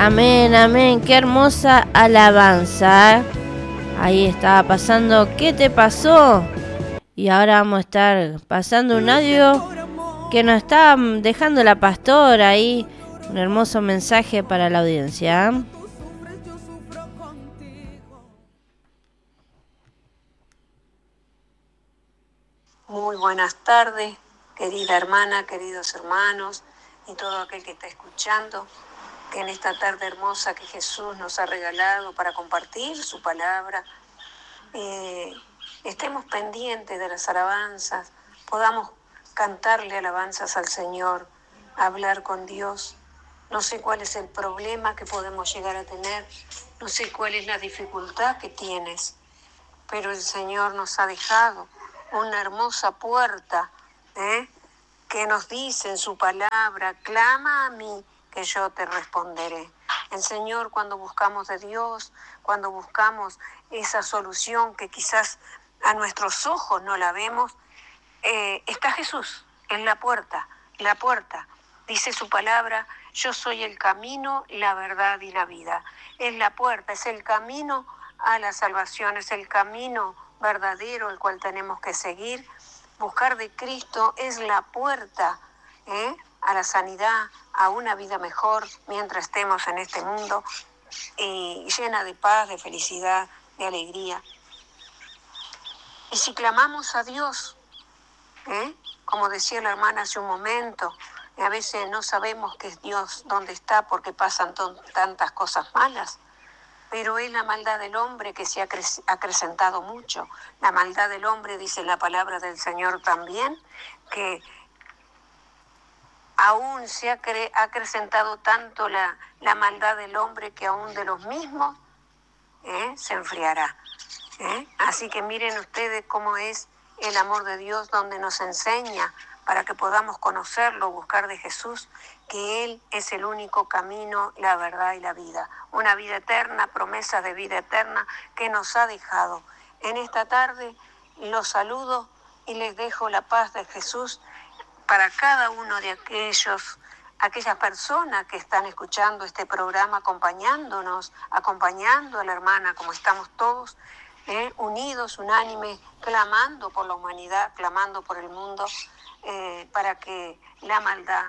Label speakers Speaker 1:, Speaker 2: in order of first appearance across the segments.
Speaker 1: Amén, amén. Qué hermosa alabanza. Ahí estaba pasando ¿Qué te pasó? Y ahora vamos a estar pasando un audio que nos está dejando la pastora ahí. Un hermoso mensaje para la audiencia.
Speaker 2: Muy buenas tardes, querida hermana, queridos hermanos y todo aquel que está escuchando, que en esta tarde hermosa que Jesús nos ha regalado para compartir su palabra, estemos pendientes de las alabanzas, podamos cantarle alabanzas al Señor, hablar con Dios. No sé cuál es el problema que podemos llegar a tener, no sé cuál es la dificultad que tienes, pero el Señor nos ha dejado una hermosa puerta, que nos dice en su palabra: clama a mí, que yo te responderé. El Señor, cuando buscamos de Dios, cuando buscamos esa solución que quizás a nuestros ojos no la vemos, está Jesús en la puerta. Dice su palabra: yo soy el camino, la verdad y la vida. Es la puerta, es el camino a la salvación, es el camino verdadero el cual tenemos que seguir. Buscar de Cristo es la puerta a la sanidad, a una vida mejor mientras estemos en este mundo, llena de paz, de felicidad, de alegría. Y si clamamos a Dios, como decía la hermana hace un momento, a veces no sabemos que es Dios dónde está porque pasan tantas cosas malas, pero es la maldad del hombre que se ha acrecentado mucho. La maldad del hombre, dice la palabra del Señor también, que aún se ha acrecentado tanto la maldad del hombre que aún de los mismos se enfriará. Así que miren ustedes cómo es el amor de Dios, donde nos enseña para que podamos conocerlo, buscar de Jesús, que Él es el único camino, la verdad y la vida. Una vida eterna, promesas de vida eterna que nos ha dejado. En esta tarde los saludo y les dejo la paz de Jesús para cada uno de aquellas personas que están escuchando este programa, acompañándonos, acompañando a la hermana, como estamos todos, unidos, unánimes, clamando por la humanidad, clamando por el mundo, para que la maldad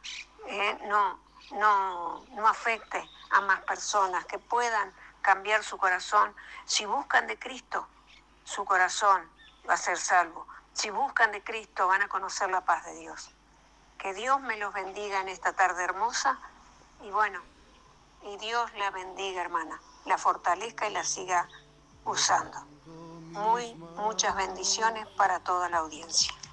Speaker 2: no afecte a más personas, que puedan cambiar su corazón. Si buscan de Cristo, su corazón va a ser salvo. Si buscan de Cristo, van a conocer la paz de Dios. Que Dios me los bendiga en esta tarde hermosa y Dios la bendiga, hermana, la fortalezca y la siga usando. Muchas bendiciones para toda la audiencia.